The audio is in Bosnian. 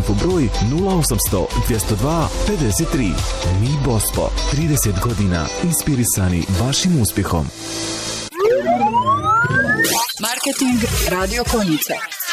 info broj 0800 202 53. Mi Bospo, 30 godina inspirisani vašim uspjehom. Marketing Radio Konjice.